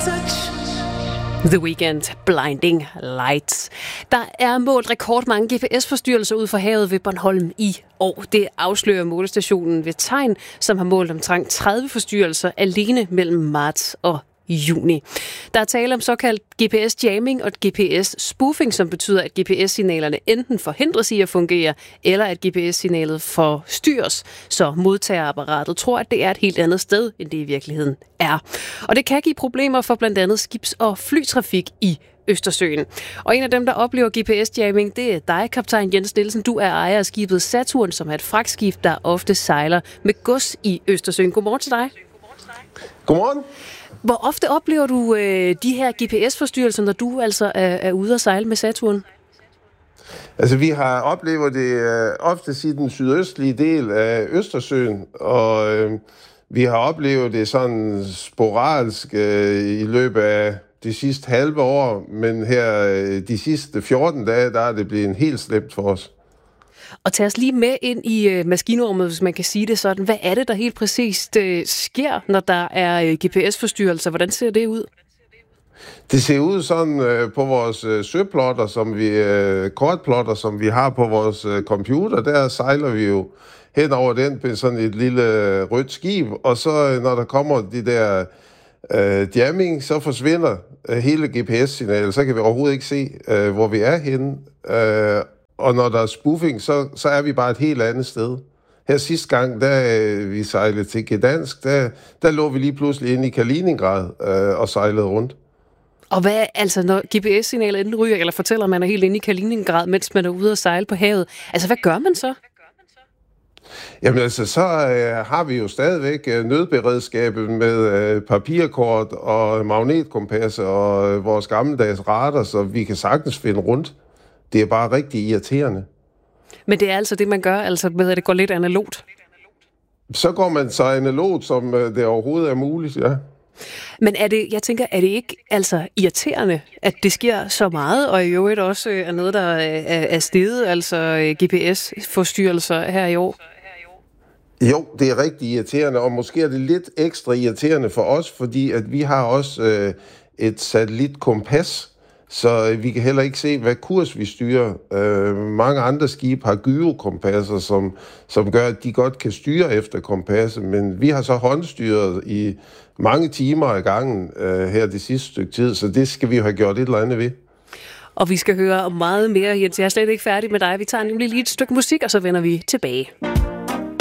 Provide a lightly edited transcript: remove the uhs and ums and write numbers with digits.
touch. The Weeknd, Blinding Lights. Der er målt rekordmange GPS-forstyrrelser ud for havet ved Bornholm i år. Det afslører målestationen ved Tegn, som har målt omtrent 30 forstyrrelser alene mellem marts og juni. Der er tale om såkaldt GPS-jamming og GPS-spoofing, som betyder, at GPS-signalerne enten forhindres i at fungere, eller at GPS-signalet forstyrres, så modtagerapparatet tror, at det er et helt andet sted, end det i virkeligheden er. Og det kan give problemer for blandt andet skibs- og flytrafik i Østersøen. Og en af dem, der oplever GPS-jamming, det er dig, kaptajn Jens Nielsen. Du er ejer af skibet Saturn, som er et fragtskib, der ofte sejler med gods i Østersøen. Godmorgen til dig. Godmorgen. Hvor ofte oplever du de her GPS-forstyrrelser, når du altså er ude at sejle med Saturn? Altså, vi har oplevet det ofte i den sydøstlige del af Østersøen, og vi har oplevet det sådan sporadisk i løbet af de sidste halve år, men her de sidste 14 dage, der er det blevet en helt slemt for os. Og tag os lige med ind i maskinrummet, hvis man kan sige det sådan. Hvad er det, der helt præcist sker, når der er GPS-forstyrrelser? Hvordan ser det ud? Det ser ud sådan på vores søplotter, kortplotter, som vi har på vores computer. Der sejler vi jo hen over den på sådan et lille rødt skib, og så når der kommer de der jamming, så forsvinder hele GPS-signalet. Så kan vi overhovedet ikke se, hvor vi er henne. Og når der er spoofing, så er vi bare et helt andet sted. Her sidste gang, da vi sejlede til Gdansk, der lå vi lige pludselig inde i Kaliningrad og sejlede rundt. Og hvad, altså når GPS-signalet enten ryger, eller fortæller, at man er helt inde i Kaliningrad, mens man er ude at sejle på havet, altså hvad gør man så? Jamen altså, så har vi jo stadigvæk nødberedskabet med papirkort og magnetkompasser og vores gammeldags radar, så vi kan sagtens finde rundt. Det er bare rigtig irriterende. Men det er altså det, man gør, altså med at det går lidt analogt? Så går man så analogt, som det overhovedet er muligt, ja. Men er det ikke altså irriterende, at det sker så meget, og i øvrigt også er noget, der er steget, altså GPS-forstyrrelser her i år? Jo, det er rigtig irriterende, og måske er det lidt ekstra irriterende for os, fordi at vi har også et satellitkompas, så vi kan heller ikke se, hvad kurs vi styrer. Mange andre skibe har gyrokompasser, som gør, at de godt kan styre efter kompasset, men vi har så håndstyret i mange timer ad gangen her det sidste stykke tid, så det skal vi jo have gjort et eller andet ved. Og vi skal høre meget mere, Jens. Jeg er slet ikke færdig med dig. Vi tager nemlig lige et stykke musik, og så vender vi tilbage.